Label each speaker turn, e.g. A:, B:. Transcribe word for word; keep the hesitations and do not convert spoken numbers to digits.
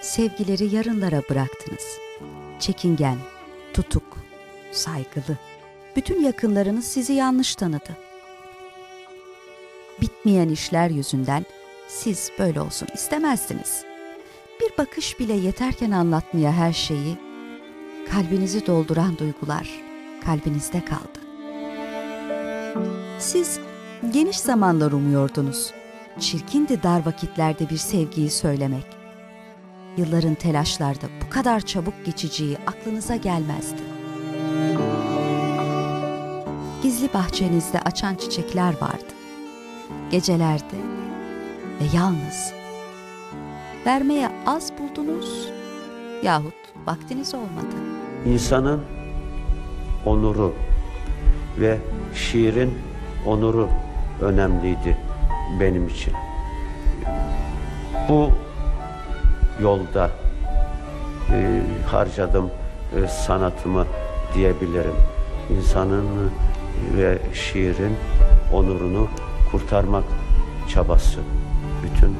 A: Sevgileri yarınlara bıraktınız. Çekingen, tutuk, saygılı. Bütün yakınlarınız sizi yanlış tanıdı. Bitmeyen işler yüzünden siz böyle olsun istemezdiniz. Bir bakış bile yeterken anlatmaya her şeyi, kalbinizi dolduran duygular kalbinizde kaldı. Siz geniş zamanlar umuyordunuz. Çirkindi dar vakitlerde bir sevgiyi söylemek. Yılların telaşlarda bu kadar çabuk geçeceği aklınıza gelmezdi. Gizli bahçenizde açan çiçekler vardı. Gecelerde ve yalnız. Vermeye az buldunuz yahut vaktiniz olmadı.
B: İnsanın onuru ve şiirin onuru önemliydi benim için. Bu yolda e, harcadım e, sanatımı diyebilirim. İnsanın ve şiirin onurunu kurtarmak çabası bütün